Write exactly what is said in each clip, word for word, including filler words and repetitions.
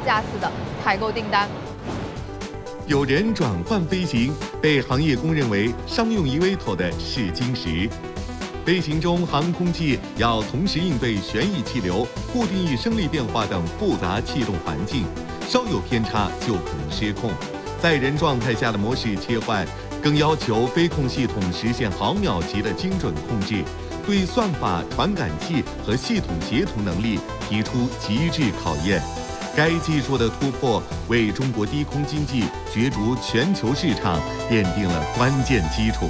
架次的采购订单。 有人转换飞行被行业公认为商用 E V T O l 的试金石。飞行中，航空器要同时应对旋翼气流、固定翼升力变化等复杂气动环境，稍有偏差就可能失控。载人状态下的模式切换，更要求飞控系统实现毫秒级的精准控制，对算法、传感器和系统协同能力提出极致考验。该技术的突破，为中国低空经济角逐全球市场奠定了关键基础。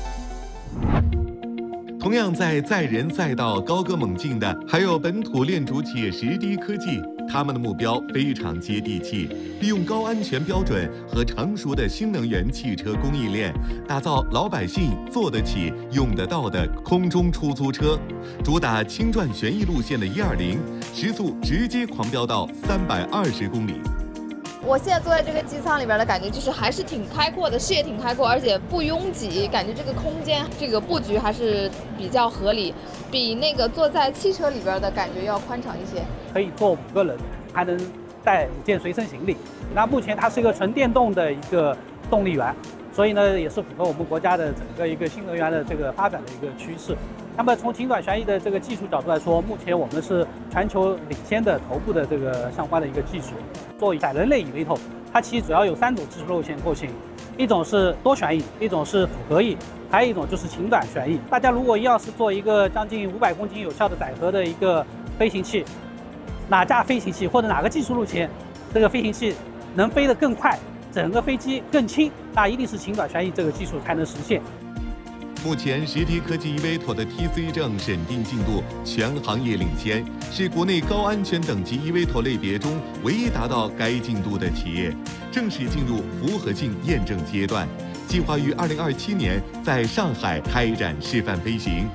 同样在载人赛道高歌猛进的，还有本土链主企业石滴科技。他们的目标非常接地气，利用高安全标准和成熟的新能源汽车供应链，打造老百姓坐得起、用得到的空中出租车。主打轻转旋翼路线的一二零，时速直接狂飙到三百二十公里。 我现在坐在这个机舱里边的感觉就是还是挺开阔的，视野挺开阔，而且不拥挤，感觉这个空间这个布局还是比较合理，比那个坐在汽车里边的感觉要宽敞一些。 可以坐五个人，还能带五件随身行李。那目前它是一个纯电动的一个动力源，所以呢也是符合我们国家的整个一个新能源的这个发展的一个趋势。那么从轻转旋翼的这个技术角度来说，目前我们是全球领先的头部的这个相关的一个技术。作为载人类 E V T O L， 它其实主要有三种技术路线构型，一种是多旋翼，一种是复合翼，还有一种就是轻转旋翼。大家如果要是做一个将近五百公斤有效的载荷的一个飞行器，哪架飞行器或者哪个技术路线，这个飞行器能飞得更快，整个飞机更轻，那一定是轻转旋翼这个技术才能实现。 目前，石滴科技 E V T O L 的 T C 证审定进度全行业领先，是国内高安全等级 E V T O L 类别中唯一达到该进度的企业，正式进入符合性验证阶段，计划于二零二七年在上海开展示范飞行。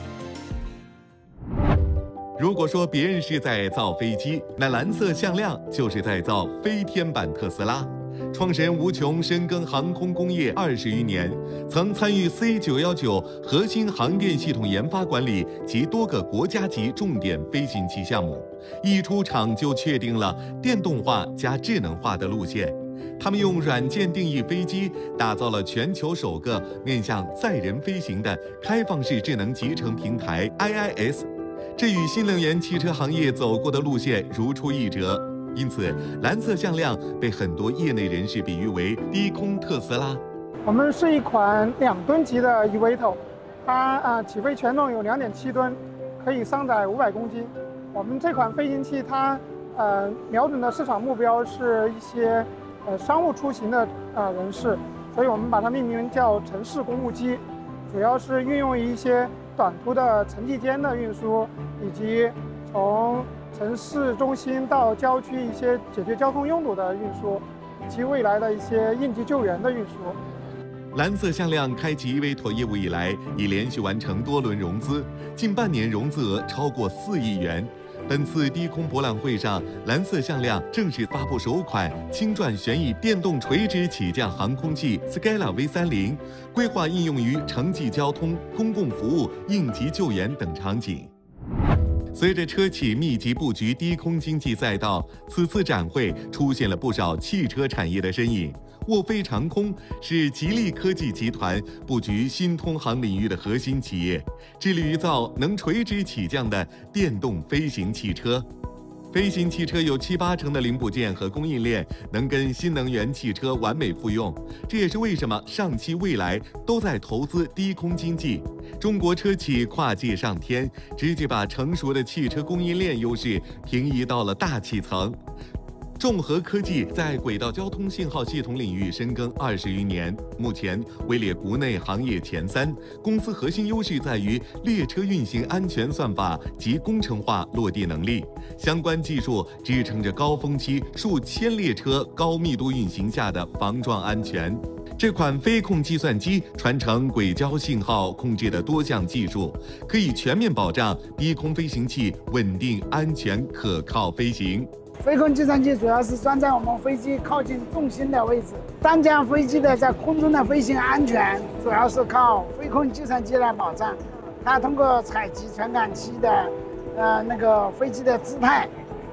如果说别人是在造飞机，那蓝色向量就是在造飞天版特斯拉。创始人吴琼深耕航空工业二十余年，曾参与 C 九一九核心航电系统研发管理及多个国家级重点飞行器项目，一出场就确定了电动化加智能化的路线。他们用软件定义飞机，打造了全球首个面向载人飞行的开放式智能集成平台 I I S， 这与新能源汽车行业走过的路线如出一辙。因此，蓝色向量被很多业内人士比喻为低空特斯拉。 我们是一款两吨级的 E V T O L， 它啊起飞权重有两点七吨，可以上载五百公斤。我们这款飞行器它呃瞄准的市场目标是一些呃商务出行的呃人士，所以我们把它命名叫城市公务机，主要是运用于一些短途的城际间的运输，以及从城市中心到郊区一些解决交通拥堵的运输，以及未来的一些应急救援的运输。 蓝色向量开启 E V T O L 业务以来，已连续完成多轮融资，近半年融资额超过四亿元。本次低空博览会上，蓝色向量正式发布首款轻转旋翼电动垂直起降航空器 Skyla V 三十，规划应用于城际交通、公共服务、应急救援等场景。随着车企密集布局低空经济赛道，此次展会出现了不少汽车产业的身影。沃飞长空是吉利科技集团布局新通航领域的核心企业，致力于造能垂直起降的电动飞行汽车。飞行汽车有七八成的零部件和供应链能跟新能源汽车完美复用，这也是为什么上汽未来都在投资低空经济。中国车企跨界上天，直接把成熟的汽车供应链优势平移到了大气层。众和科技在轨道交通信号系统领域深耕二十余年，目前位列国内行业前三。公司核心优势在于列车运行安全算法及工程化落地能力，相关技术支撑着高峰期数千列车高密度运行下的防撞安全。这款飞控计算机传承轨交信号控制的多项技术，可以全面保障低空飞行器稳定、安全、可靠飞行。 飞控计算机主要是装在我们飞机靠近重心的位置，单架飞机的在空中的飞行安全主要是靠飞控计算机来保障。它通过采集传感器的呃那个飞机的姿态，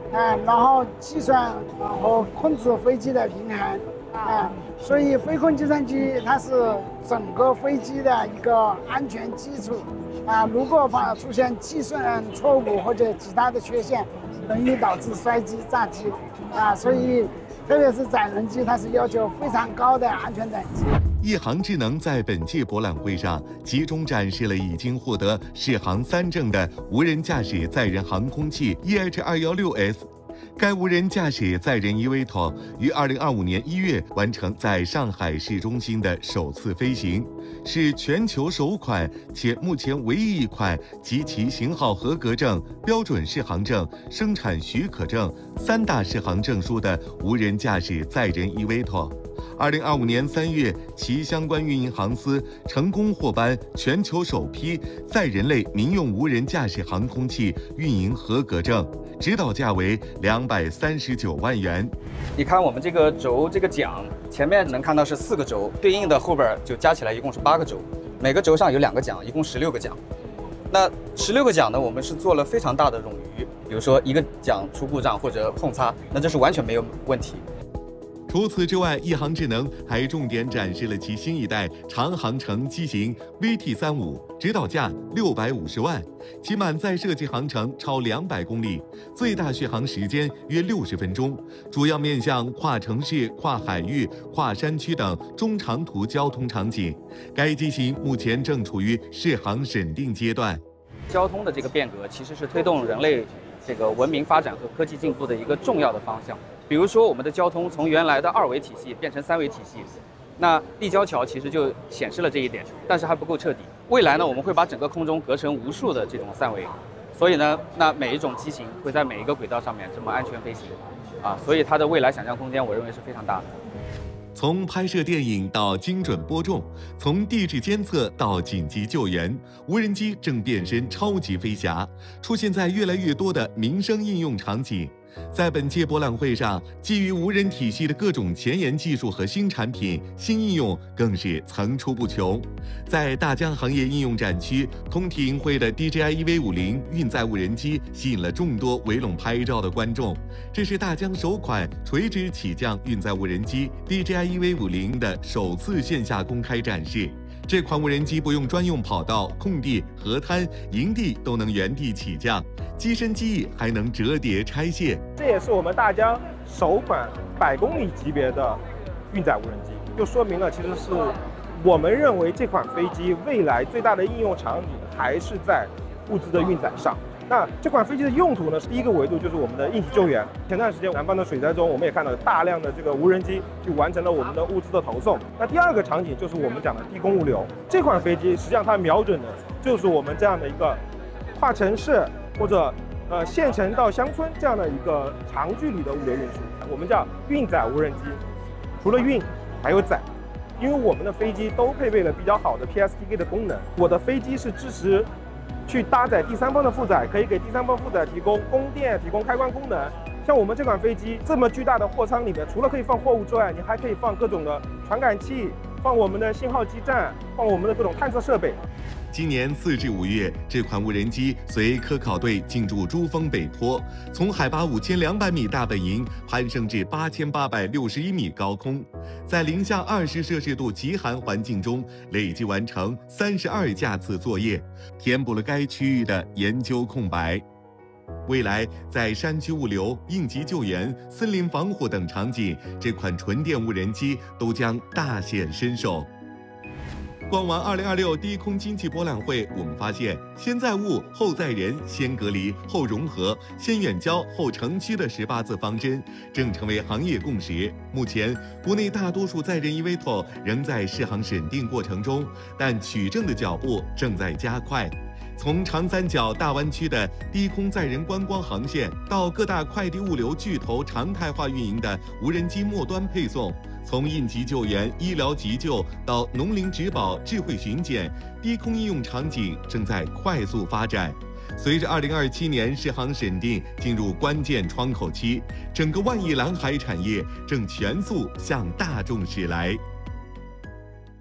啊，然后计算和控制飞机的平衡啊，所以飞控计算机它是整个飞机的一个安全基础啊。如果发出现计算错误或者其他的缺陷，容易导致摔机、炸机啊。所以，特别是载人机，它是要求非常高的安全等级。 亿航智能在本届博览会上集中展示了已经获得适航三证的无人驾驶载人航空器 E H 二一六 S。该无人驾驶载人 E V T O 于二零二五年一月完成在上海市中心的首次飞行，是全球首款且目前唯一一款集其型号合格证、标准适航证、生产许可证三大适航证书的无人驾驶载人 E V T O。二零二五年三月，其相关运营航司成功获颁全球首批载人类民用无人驾驶航空器运营合格证，指导价为两百三十九万元。 你看我们这个轴这个桨，前面能看到是四个轴，对应的后边就加起来一共是八个轴，每个轴上有两个桨，一共十六个桨。那十六个桨呢，我们是做了非常大的冗余，比如说一个桨出故障或者碰擦，那这是完全没有问题。 除此之外，亿航智能还重点展示了其新一代长航程机型 V T 三十五，指导价六百五十万，其满载设计航程超两百公里，最大续航时间约六十分钟，主要面向跨城市、跨海域、跨山区等中长途交通场景。该机型目前正处于适航审定阶段。 交通的这个变革其实是推动人类这个文明发展和科技进步的一个重要的方向。比如说，我们的交通从原来的二维体系变成三维体系，那立交桥其实就显示了这一点，但是还不够彻底。未来呢，我们会把整个空中隔成无数的这种三维，所以呢，那每一种机型会在每一个轨道上面这么安全飞行，啊，所以它的未来想象空间，我认为是非常大的。 从拍摄电影到精准播种，从地质监测到紧急救援，无人机正变身超级飞侠，出现在越来越多的民生应用场景。在本届博览会上，基于无人体系的各种前沿技术和新产品、新应用更是层出不穷。在大疆行业应用展区，通体银会的 D J I E V 五十运载无人机吸引了众多围拢拍照的观众。这是大疆首款垂直起降运载无人机 D J I E V 五十的首次线下公开展示。这款无人机不用专用跑道、空地、河滩、营地都能原地起降，机身机翼还能折叠拆卸。 这也是我们大疆首款百公里级别的运载无人机，就说明了其实是我们认为这款飞机未来最大的应用场景还是在物资的运载上。那这款飞机的用途呢，第一个维度就是我们的应急救援。前段时间南方的水灾中，我们也看到大量的这个无人机去完成了我们的物资的投送。那第二个场景就是我们讲的低空物流。这款飞机实际上它瞄准的就是我们这样的一个跨城市或者呃县城到乡村这样的一个长距离的物流运输，我们叫运载无人机。除了运，还有载。因为我们的飞机都配备了比较好的 P S T K 的功能，我的飞机是支持去搭载第三方的负载，可以给第三方负载提供供电、提供开关功能。像我们这款飞机这么巨大的货舱里面，除了可以放货物之外，你还可以放各种的传感器，放我们的信号基站，放我们的各种探测设备。 今年四至五月，这款无人机随科考队进驻珠峰北坡，从海拔五千两百米大本营攀升至八千八百六十一米高空，在零下二十摄氏度极寒环境中，累计完成三十二架次作业，填补了该区域的研究空白。未来，在山区物流、应急救援、森林防护等场景，这款纯电无人机都将大显身手。逛完二零二六低空经济博览会，我们发现先载物后载人、先隔离后融合、先远郊后城区的十八字方针正成为行业共识。目前，国内大多数载人 E V T O 仍在适航审定过程中，但取证的脚步正在加快。从长三角大湾区的低空载人观光航线，到各大快递物流巨头常态化运营的无人机末端配送，从应急救援、医疗急救到农林植保、智慧巡检，低空应用场景正在快速发展。随着二零二七年适航审定进入关键窗口期，整个万亿蓝海产业正全速向大众驶来。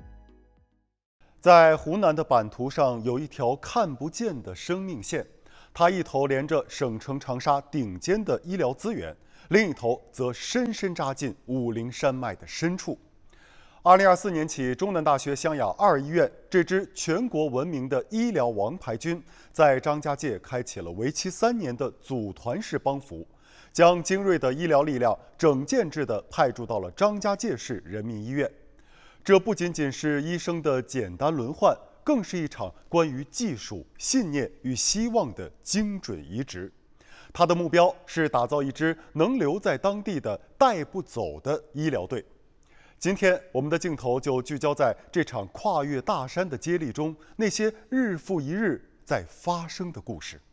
在湖南的版图上有一条看不见的生命线， 它一头连着省城长沙顶尖的医疗资源，另一头则深深扎进武陵山脉的深处。二零二四年起，中南大学湘雅二医院这支全国闻名的医疗王牌军，在张家界开启了为期三年的组团式帮扶，将精锐的医疗力量整建制地派驻到了张家界市人民医院。这不仅仅是医生的简单轮换，更是一场关于技术、信念与希望的精准移植。它的目标是打造一支能留在当地的带不走的医疗队。今天，我们的镜头就聚焦在这场跨越大山的接力中，那些日复一日在发生的故事。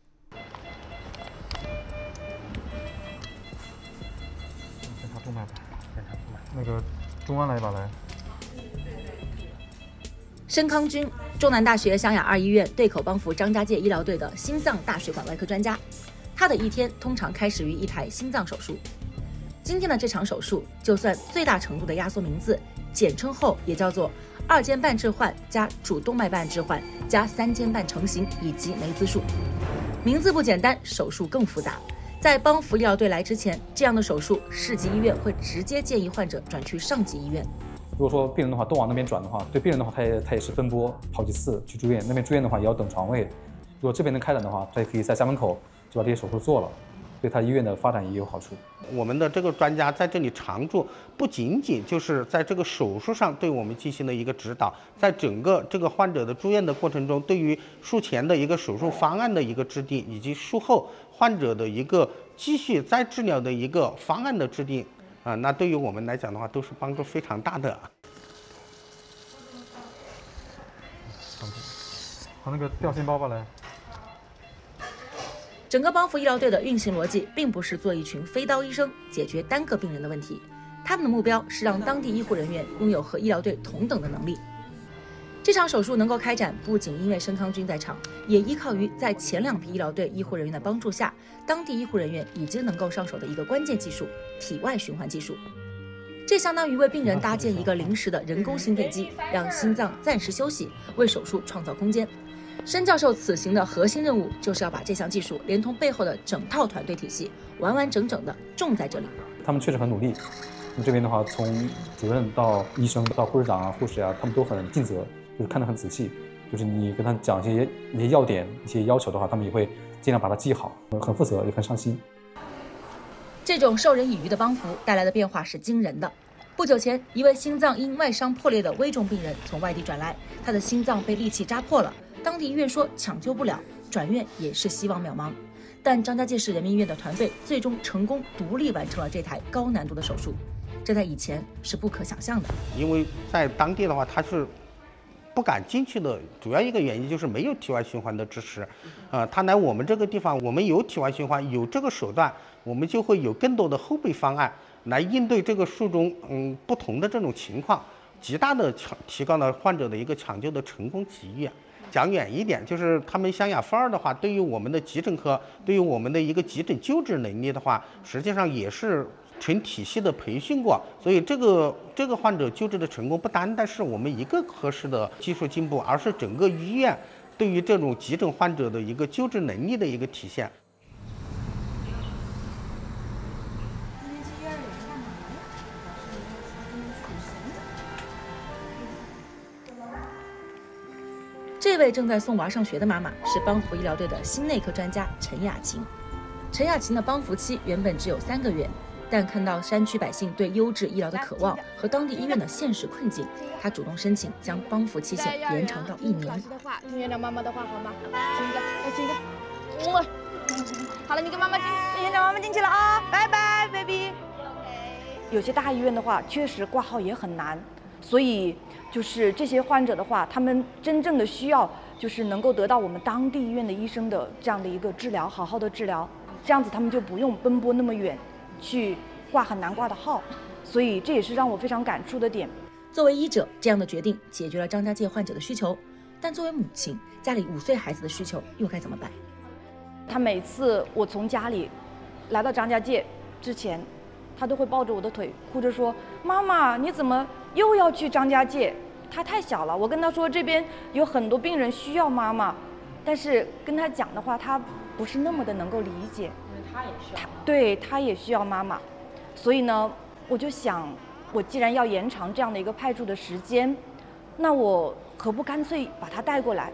检查动脉吧，检查动脉。那个中央来一把来。 申康军，中南大学湘雅二医院对口帮扶张家界医疗队的心脏大血管外科专家。他的一天通常开始于一台心脏手术。今天的这场手术，就算最大程度的压缩名字，简称后也叫做二尖瓣置换加主动脉瓣置换加三尖瓣成型以及梅兹术。名字不简单，手术更复杂。在帮扶医疗队来之前，这样的手术市级医院会直接建议患者转去上级医院。 如果说病人的话都往那边转的话，对病人的话，他也他也是分拨好几次去住院，那边住院的话也要等床位。如果这边能开展的话，他也可以在家门口就把这些手术做了。对他医院的发展也有好处。 我们的这个专家在这里常驻，不仅仅就是在这个手术上对我们进行了一个指导，在整个这个患者的住院的过程中，对于术前的一个手术方案的一个制定，以及术后患者的一个继续再治疗的一个方案的制定，啊、呃，那对于我们来讲的话，都是帮助非常大的。 把那个吊心包吧来。 整个帮扶医疗队的运行逻辑，并不是做一群飞刀医生解决单个病人的问题，他们的目标是让当地医护人员拥有和医疗队同等的能力。这场手术能够开展，不仅因为申康军在场，也依靠于在前两批医疗队医护人员的帮助下，当地医护人员已经能够上手的一个关键技术——体外循环技术。这相当于为病人搭建一个临时的人工心肺机，让心脏暂时休息，为手术创造空间。申教授此行的核心任务就是要把这项技术连同背后的整套团队体系完完整整的种在这里。 他们确实很努力，那这边的话，从主任到医生到护士长啊、护士啊，他们都很尽责，就是看得很仔细。就是你跟他讲一些一些要点、一些要求的话，他们也会尽量把它记好，很负责也很上心。 这种授人以渔的帮扶带来的变化是惊人的。不久前，一位心脏因外伤破裂的危重病人从外地转来，他的心脏被利器扎破了。当地医院说抢救不了，转院也是希望渺茫。但张家界市人民医院的团队最终成功独立完成了这台高难度的手术，这在以前是不可想象的。 因为在当地的话，他是不敢进去的，主要一个原因就是没有体外循环的支持。呃，他来我们这个地方，我们有体外循环，有这个手段，我们就会有更多的后备方案来应对这个术中嗯不同的这种情况，极大的提高了患者的一个抢救的成功几率。讲远一点，就是他们湘雅附二的话，对于我们的急诊科，对于我们的一个急诊救治能力的话，实际上也是成体系的培训过，所以这个这个患者救治的成功，不单单是我们一个科室的技术进步，而是整个医院对于这种急诊患者的一个救治能力的一个体现。 这位正在送娃上学的妈妈是帮扶医疗队的心内科专家陈雅琴。陈雅琴的帮扶期原本只有三个月，但看到山区百姓对优质医疗的渴望和当地医院的现实困境，她主动申请将帮扶期限延长到一年。 听院长妈妈的话好吗？亲一个，再亲一个。嗯，好了，你跟妈妈进， 院长妈妈进去了啊，拜拜 ，baby。有些大医院的话，确实挂号也很难，所以。就是这些患者的话，他们真正的需要就是能够得到我们当地医院的医生的这样的一个治疗，好好的治疗，这样子他们就不用奔波那么远去挂很难挂的号，所以这也是让我非常感触的点。 作为医者，这样的决定解决了张家界患者的需求，但作为母亲，家里五岁孩子的需求又该怎么办？ 他每次我从家里来到张家界之前，他都会抱着我的腿，哭着说：“妈妈，你怎么又要去张家界？”他太小了，我跟他说这边有很多病人需要妈妈，但是跟他讲的话，他不是那么的能够理解， 因为他也需要， 对，他也需要妈妈，所以呢，我就想，我既然要延长这样的一个派驻的时间，那我何不干脆把他带过来？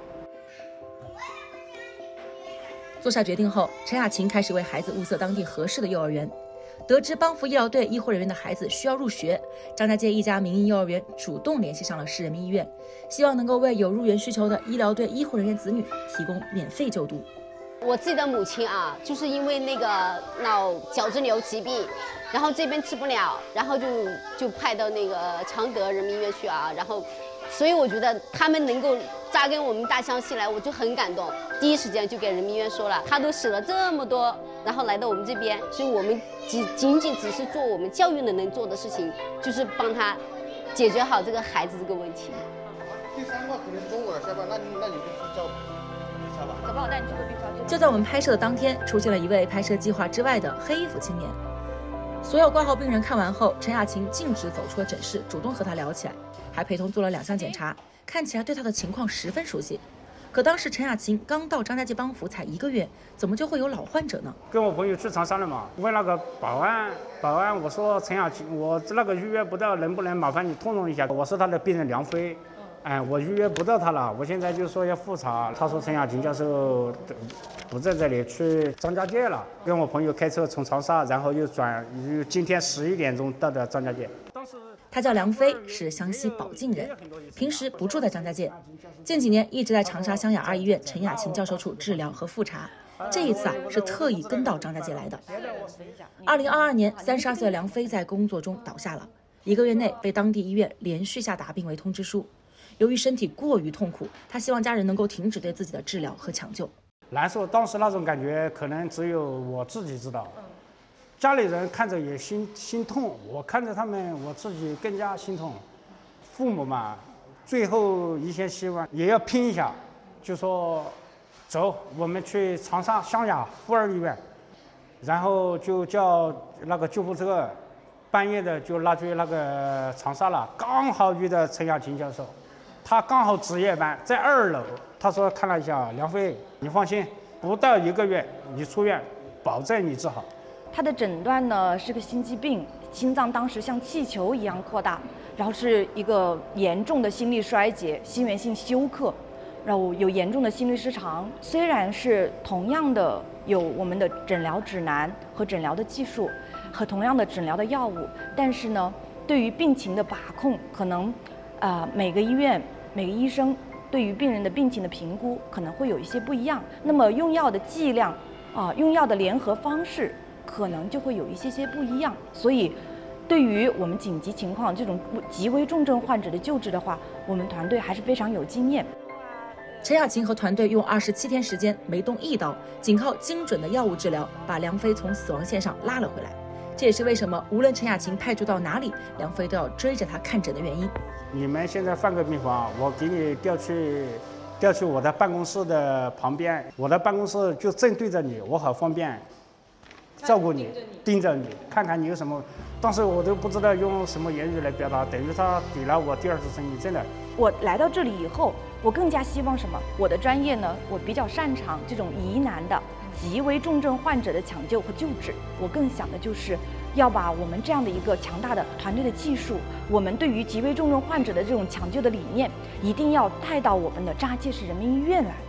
做下决定后，陈雅琴开始为孩子物色当地合适的幼儿园。得知帮扶医疗队医护人员的孩子需要入学，张家界一家民营幼儿园主动联系上了市人民医院，希望能够为有入园需求的医疗队医护人员子女提供免费就读。 我自己的母亲啊，就是因为那个脑角质瘤疾病，然后这边治不了，然后就就派到那个常德人民医院去啊，然后，所以我觉得他们能够扎根我们大乡西来，我就很感动。第一时间就给人民医院说了，他都舍了这么多，然后来到我们这边，所以我们仅仅仅只是做我们教育人能做的事情，就是帮他解决好这个孩子这个问题。 第三个肯定是中国的，是吧？那那你就去教。 走吧，我带你去隔壁抓。 就在我们拍摄的当天，出现了一位拍摄计划之外的黑衣服青年。所有挂号病人看完后，陈雅琴径直走出了诊室，主动和他聊起来，还陪同做了两项检查，看起来对他的情况十分熟悉。可当时陈雅琴刚到张家界帮扶才一个月，怎么就会有老患者呢？ 跟我朋友去长沙了嘛，问那个保安，保安我说陈雅琴，我那个预约不到，能不能麻烦你通融一下？我是他的病人梁飞。哎，我预约不到他了，我现在就说要复查。他说陈雅琴教授不在这里，去张家界了。跟我朋友开车从长沙，然后又转，又今天十一点钟到的张家界。 他叫梁飞，是湘西保靖人，平时不住在张家界，近几年一直在长沙湘雅二医院陈雅琴教授处治疗和复查。这一次啊，是特意跟到张家界来的。二零二二年，三十二岁的梁飞在工作中倒下了，一个月内被当地医院连续下达病危通知书。由于身体过于痛苦，他希望家人能够停止对自己的治疗和抢救。 难受，当时那种感觉可能只有我自己知道，家里人看着也心心痛，我看着他们，我自己更加心痛。父母嘛，最后一线希望也要拼一下，就说走，我们去长沙湘雅妇儿医院，然后就叫那个救护车，半夜的就拉去那个长沙了，刚好遇到陈雅琴教授。他刚好值夜班，在二楼。他说看了一下，梁飞，你放心，不到一个月你出院，保证你治好。 他的诊断呢是个心肌病，心脏当时像气球一样扩大，然后是一个严重的心力衰竭、心源性休克，然后有严重的心律失常。虽然是同样的有我们的诊疗指南和诊疗的技术，和同样的诊疗的药物，但是呢，对于病情的把控，可能啊、呃、每个医院。每个医生对于病人的病情的评估可能会有一些不一样，那么用药的剂量啊、用药的联合方式可能就会有一些些不一样。所以，对于我们紧急情况这种极危重症患者的救治的话，我们团队还是非常有经验。 陈雅琴和团队用二十七天时间，没动一刀，仅靠精准的药物治疗，把梁飞从死亡线上拉了回来。这也是为什么无论陈雅琴派驻到哪里，梁飞都要追着他看诊的原因。 你们现在换个病房，我给你调去调去我的办公室的旁边，我的办公室就正对着你，我好方便照顾你，盯着你，看看你有什么。当时我都不知道用什么言语来表达，等于他给了我第二次生命，真的。 我来到这里以后，我更加希望什么？我的专业呢，我比较擅长这种疑难的极为重症患者的抢救和救治。我更想的就是要把我们这样的一个强大的团队的技术，我们对于极为重症患者的这种抢救的理念，一定要带到我们的张家界市人民医院来。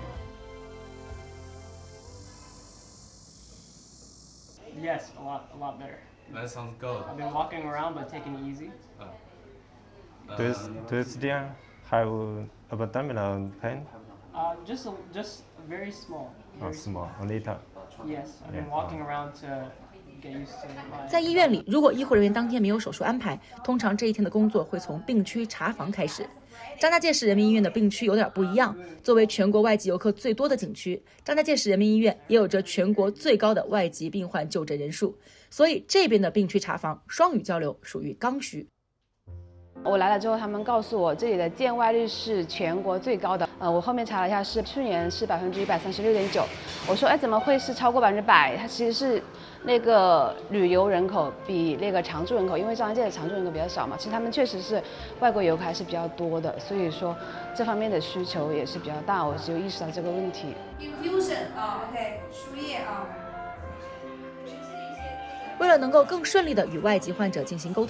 Yes, a lot, a lot better. That sounds good. I've been walking around but taking it easy. Do you, do you still have abdominal pain? Uh, just, a, just very small. Oh, Very small, a little. Yes, I've been Yeah. walking around to get used to my. 在医院里，如果医护人员当天没有手术安排，通常这一天的工作会从病区查房开始。张家界市人民医院的病区有点不一样，作为全国外籍游客最多的景区，张家界市人民医院也有着全国最高的外籍病患就诊人数，所以这边的病区查房双语交流属于刚需。 我来了之后，他们告诉我这里的见外率是全国最高的， 呃，我后面查了一下，是去年是百分之一百三十六点九。我说，哎，怎么会是超过百分之百？它其实是那个旅游人口比那个常住人口，因为张家界的常住人口比较少嘛，其实他们确实是外国游客还是比较多的，所以说这方面的需求也是比较大，我就意识到这个问题。 Infusion 啊 ，OK， 输液啊。为了能够更顺利地与外籍患者进行沟通。